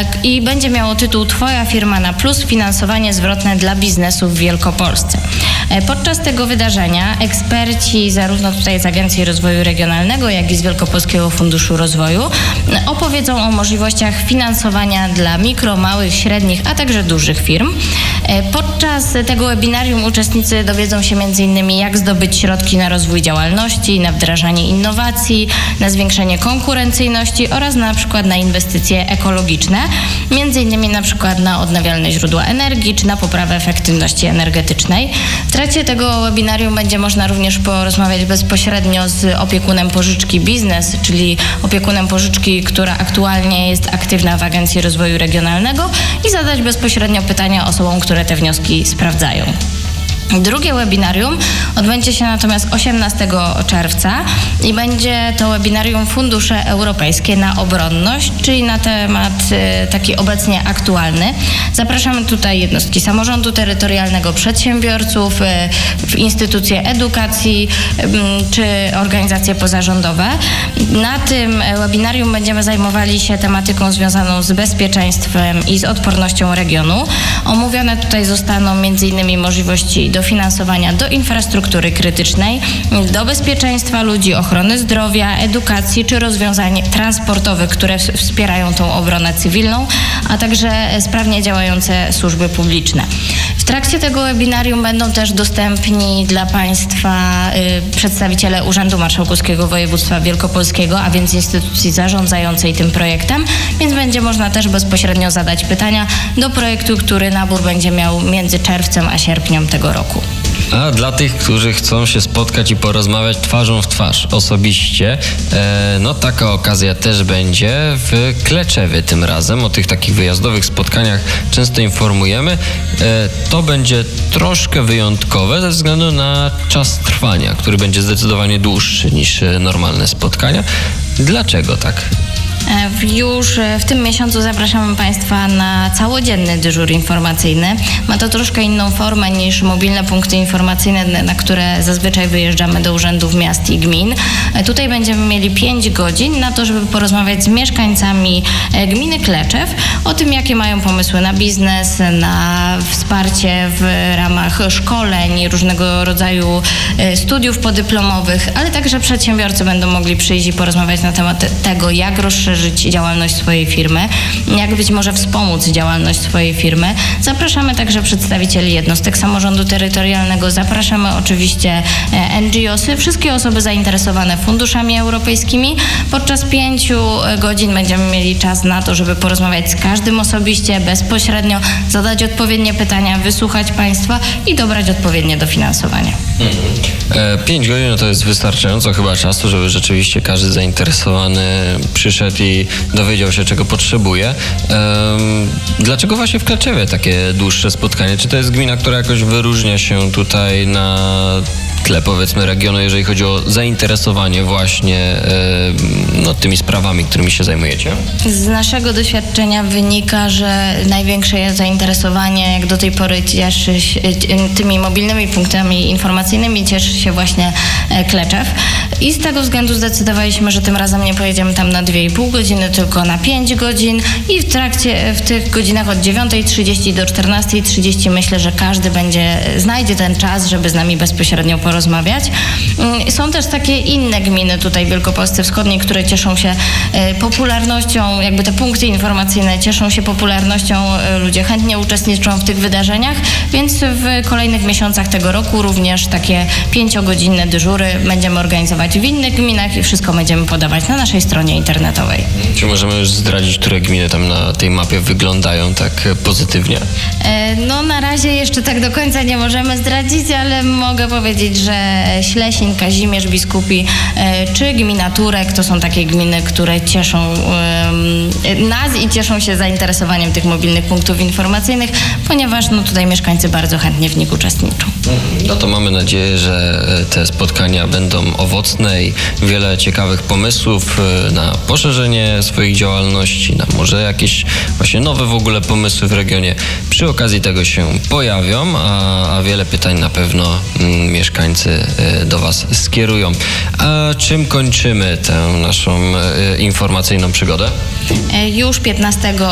i będzie miało tytuł Twoja firma na plus, finansowanie zwrotne dla biznesu w Wielkopolsce. Podczas tego wydarzenia eksperci zarówno tutaj z Agencji Rozwoju Regionalnego, jak i z Wielkopolskiego Funduszu Rozwoju opowiedzą o możliwościach finansowania dla mikro, małych, średnich, a także dużych firm. Podczas tego webinarium uczestnicy dowiedzą się m.in. jak zdobyć środki na rozwój działalności, na wdrażanie innowacji, na zwiększenie konkurencyjności oraz na przykład na inwestycje ekologiczne, m.in. na przykład na odnawialne źródła energii czy na poprawę efektywności energetycznej. W trakcie tego webinarium będzie można również porozmawiać bezpośrednio z opiekunem pożyczki biznes, czyli opiekunem pożyczki, która aktualnie jest aktywna w Agencji Rozwoju Regionalnego i zadać bezpośrednio pytania osobom, które te wnioski sprawdzają. Drugie webinarium odbędzie się natomiast 18 czerwca i będzie to webinarium Fundusze Europejskie na obronność, czyli na temat taki obecnie aktualny. Zapraszamy tutaj jednostki samorządu terytorialnego, przedsiębiorców, instytucje edukacji czy organizacje pozarządowe. Na tym webinarium będziemy zajmowali się tematyką związaną z bezpieczeństwem i z odpornością regionu. Omówione tutaj zostaną m.in. możliwości dofinansowania do infrastruktury krytycznej, do bezpieczeństwa ludzi, ochrony zdrowia, edukacji czy rozwiązań transportowych, które wspierają tą obronę cywilną, a także sprawnie działające służby publiczne. W trakcie tego webinarium będą też dostępni dla Państwa przedstawiciele Urzędu Marszałkowskiego Województwa Wielkopolskiego, a więc instytucji zarządzającej tym projektem, więc będzie można też bezpośrednio zadać pytania do projektu, który nabór będzie miał między czerwcem a sierpniem tego roku. A dla tych, którzy chcą się spotkać i porozmawiać twarzą w twarz osobiście, no taka okazja też będzie w Kleczewie tym razem. O tych takich wyjazdowych spotkaniach często informujemy. To będzie troszkę wyjątkowe ze względu na czas trwania, który będzie zdecydowanie dłuższy niż normalne spotkania. Dlaczego tak? Już w tym miesiącu zapraszamy Państwa na całodzienny dyżur informacyjny. Ma to troszkę inną formę niż mobilne punkty informacyjne, na które zazwyczaj wyjeżdżamy do urzędów miast i gmin. Tutaj będziemy mieli 5 godzin na to, żeby porozmawiać z mieszkańcami gminy Kleczew o tym, jakie mają pomysły na biznes, na wsparcie w ramach szkoleń, różnego rodzaju studiów podyplomowych, ale także przedsiębiorcy będą mogli przyjść i porozmawiać na temat tego, jak rozszerzyć działalność swojej firmy, jak być może wspomóc działalność swojej firmy. Zapraszamy także przedstawicieli jednostek samorządu terytorialnego, zapraszamy oczywiście NGO-sy, wszystkie osoby zainteresowane funduszami europejskimi. Podczas 5 godzin będziemy mieli czas na to, żeby porozmawiać z każdym osobiście, bezpośrednio, zadać odpowiednie pytania, wysłuchać Państwa i dobrać odpowiednie dofinansowanie. 5 godzin to jest wystarczająco chyba czasu, żeby rzeczywiście każdy zainteresowany przyszedł i dowiedział się, czego potrzebuje. Dlaczego właśnie w Kleczewie takie dłuższe spotkanie? Czy to jest gmina, która jakoś wyróżnia się tutaj na tle, powiedzmy, regionu, jeżeli chodzi o zainteresowanie właśnie tymi sprawami, którymi się zajmujecie? Z naszego doświadczenia wynika, że największe zainteresowanie jak do tej pory cieszy się, tymi mobilnymi punktami informacyjnymi cieszy się właśnie Kleczew. I z tego względu zdecydowaliśmy, że tym razem nie pojedziemy tam na 2,5 godziny, tylko na 5 godzin i w tych godzinach od 9:30 do 14:30 myślę, że każdy znajdzie ten czas, żeby z nami bezpośrednio porozmawiać. Są też takie inne gminy tutaj w Wielkopolsce Wschodniej, które cieszą się popularnością, jakby te punkty informacyjne cieszą się popularnością, ludzie chętnie uczestniczą w tych wydarzeniach, więc w kolejnych miesiącach tego roku również takie 5-godzinne dyżury będziemy organizować w innych gminach i wszystko będziemy podawać na naszej stronie internetowej. Czy możemy już zdradzić, które gminy tam na tej mapie wyglądają tak pozytywnie? No na razie jeszcze tak do końca nie możemy zdradzić, ale mogę powiedzieć, że Ślesin, Kazimierz Biskupi czy gmina Turek to są takie gminy, które cieszą nas i cieszą się zainteresowaniem tych mobilnych punktów informacyjnych, ponieważ tutaj mieszkańcy bardzo chętnie w nich uczestniczą. No to mamy nadzieję, że te spotkania będą owocne i wiele ciekawych pomysłów na poszerzenie swoich działalności, na może jakieś właśnie nowe w ogóle pomysły w regionie przy okazji tego się pojawią, a wiele pytań na pewno mieszkańcy do Was skierują. A czym kończymy tę naszą informacyjną przygodę? Już 15